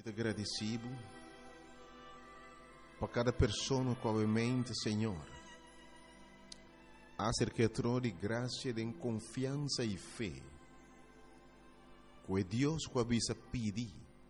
te agradecido por cada pessoa provavelmente, Senhor, acerca de graça, de confiança e fé, que Deus que avisa pedir,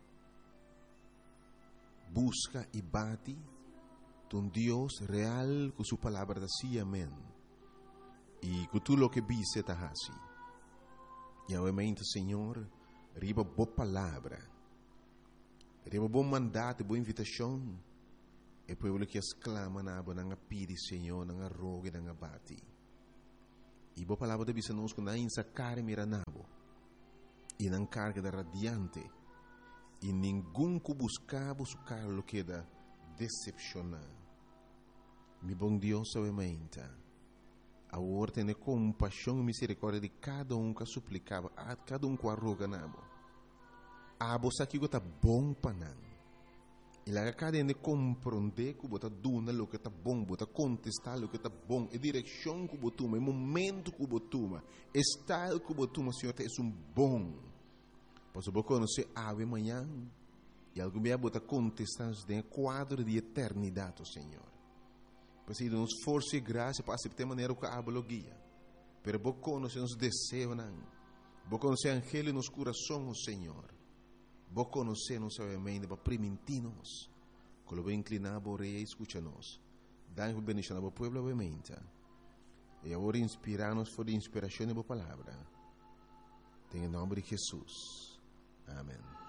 busca e bate, um Deus real com sua palavra assim, amém, e que tudo o que vise está assim. E obviamente, Senhor, riba boa palavra, riba bom mandato, boa invitação, e o povo que exclama na pedi, Senhor, na roga e na bate. E boa palavra de bisa nos na insa carne miranabo, e na carga da radiante, e ninguém que buscava su carlo que da decepcionar. Mi bom Deus, obviamente, a ordem de compaixão e misericórdia de cada que suplicava, a cada que arroga nabo. A você que está bom para não. E lá cada de compreender que você dona o que está bom, você contestar o que está bom, a direção que você toma, o momento que você toma, o estilo que você toma, Senhor, é bom. Pois você conhecer ave amanhã e algo bem você contestar em quadro de eternidade, Senhor. Pois aí nos força e graça para aceitar a maneira que a guia. Pero você conhecer os desejos, você conhecer angelo nos corações, Senhor. Você conhecer nos mente para permitir-nos, quando você inclinar a orelha e escuta-nos. Dá-nos bendição ao povo, obviamente. E agora inspirar-nos por inspiração da palavra. Em nome de Jesus. Amém.